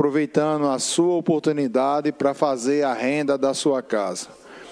aproveitando a sua oportunidade para fazer a renda da sua casa.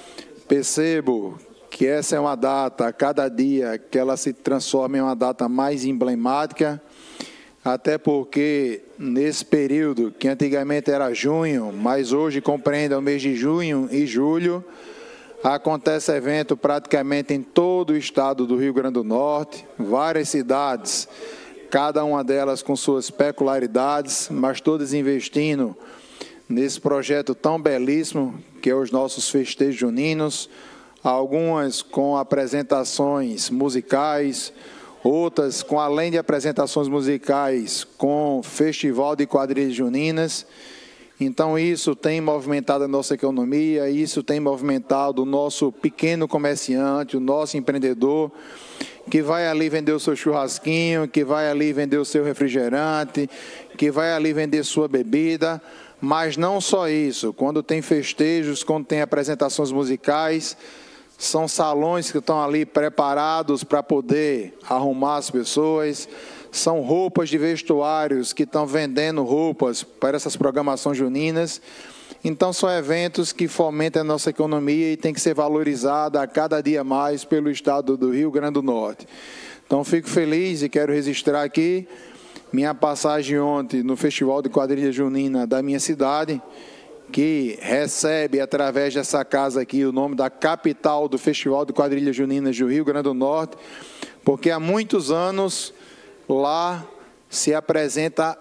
Percebo que essa é uma data, a cada dia, que ela se transforma em uma data mais emblemática, até porque nesse período, que antigamente era junho, mas hoje compreende o mês de junho e julho, acontece evento praticamente em todo o estado do Rio Grande do Norte, várias cidades, cada uma delas com suas peculiaridades, mas todas investindo nesse projeto tão belíssimo, que é os nossos festejos juninos, algumas com apresentações musicais, outras com, além de apresentações musicais, com festival de quadrilhas juninas. Então isso tem movimentado a nossa economia, isso tem movimentado o nosso pequeno comerciante, o nosso empreendedor, que vai ali vender o seu churrasquinho, que vai ali vender o seu refrigerante, que vai ali vender sua bebida. Mas não só isso, quando tem festejos, quando tem apresentações musicais, são salões que estão ali preparados para poder arrumar as pessoas, são roupas de vestuários que estão vendendo roupas para essas programações juninas. Então são eventos que fomentam a nossa economia e tem que ser valorizada a cada dia mais pelo estado do Rio Grande do Norte. Então fico feliz e quero registrar aqui minha passagem ontem no Festival de Quadrilha Junina da minha cidade, que recebe, através dessa casa aqui, o nome da capital do Festival de Quadrilhas Juninas do Rio Grande do Norte, porque há muitos anos lá se apresenta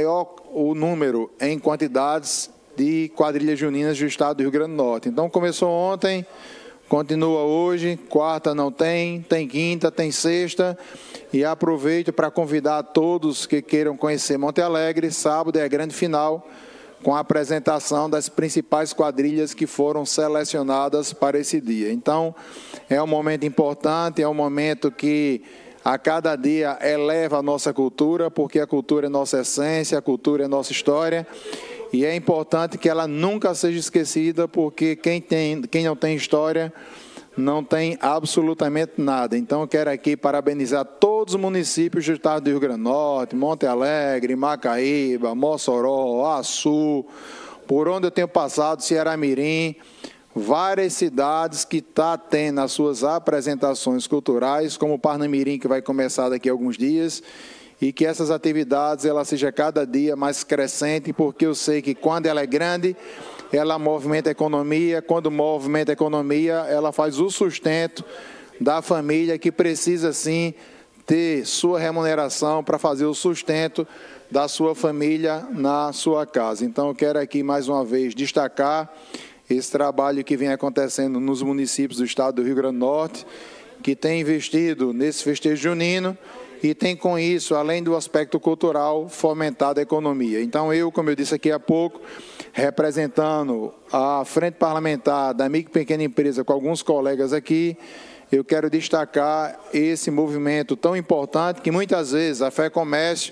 o número em quantidades de quadrilhas juninas do estado do Rio Grande do Norte. Então começou ontem, continua hoje, quarta não tem, tem quinta, tem sexta, e aproveito para convidar a todos que queiram conhecer Monte Alegre. Sábado é a grande final, com a apresentação das principais quadrilhas que foram selecionadas para esse dia. Então, é um momento importante, é um momento que a cada dia eleva a nossa cultura, porque a cultura é nossa essência, a cultura é nossa história, e é importante que ela nunca seja esquecida, porque quem não tem história não tem absolutamente nada. Então, eu quero aqui parabenizar todos os municípios do estado do Rio Grande do Norte, Monte Alegre, Macaíba, Mossoró, Açu, por onde eu tenho passado, Ceará-Mirim, várias cidades que estão tendo as suas apresentações culturais, como Parnamirim, que vai começar daqui a alguns dias, e que essas atividades elas sejam cada dia mais crescentes, porque eu sei que quando ela é grande, ela movimenta a economia, quando movimenta a economia, ela faz o sustento da família, que precisa, sim, ter sua remuneração para fazer o sustento da sua família na sua casa. Então, eu quero aqui, mais uma vez, destacar esse trabalho que vem acontecendo nos municípios do estado do Rio Grande do Norte, que tem investido nesse festejo junino e tem, com isso, além do aspecto cultural, fomentado a economia. Então, eu, como eu disse aqui há pouco, representando a Frente Parlamentar da Micro e Pequena Empresa com alguns colegas aqui, eu quero destacar esse movimento tão importante que muitas vezes a Fé Comércio,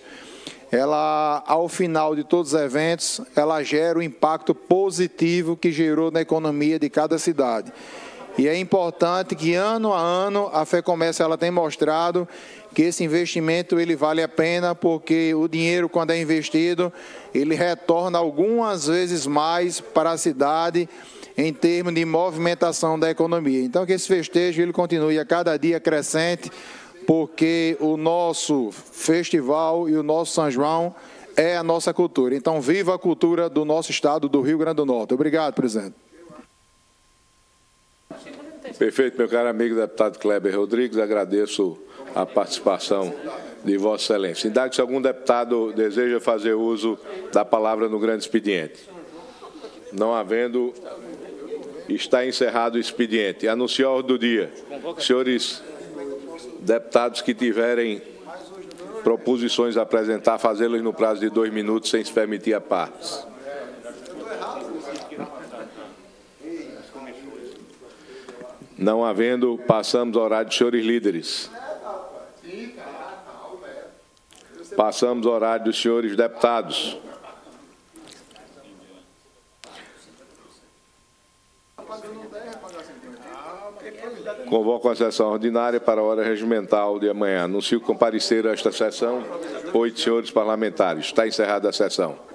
ela, ao final de todos os eventos, ela gera o impacto positivo que gerou na economia de cada cidade. E é importante que, ano a ano, a Fé Comércio ela tem mostrado que esse investimento ele vale a pena, porque o dinheiro, quando é investido, ele retorna algumas vezes mais para a cidade em termos de movimentação da economia. Então, que esse festejo ele continue a cada dia crescente, porque o nosso festival e o nosso São João é a nossa cultura. Então, viva a cultura do nosso estado do Rio Grande do Norte. Obrigado, presidente. Perfeito, meu caro amigo deputado Kleber Rodrigues, agradeço a participação de Vossa Excelência. Indago se algum deputado deseja fazer uso da palavra no grande expediente. Não havendo, está encerrado o expediente. Anuncio a ordem do dia. Senhores deputados que tiverem proposições a apresentar, fazê-las no prazo de 2 minutos, sem se permitir a partes. Não havendo, passamos ao horário dos senhores líderes. Passamos ao horário dos senhores deputados. Convoco a sessão ordinária para a hora regimental de amanhã. Anuncio que compareceram a esta sessão 8 senhores parlamentares. Está encerrada a sessão.